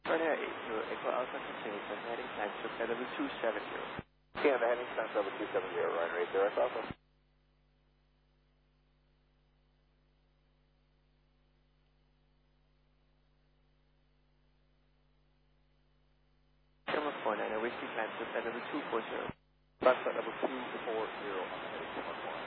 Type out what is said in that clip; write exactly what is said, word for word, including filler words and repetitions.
Ryanair eight zero, Echo Alpha Continuation, heading time to level two seven zero. Canada heading time level two seven zero, Ryanair eight zero, Alpha. Number four nine, Whiskey time to level two four zero. Left at level two four zero on the heading to one one.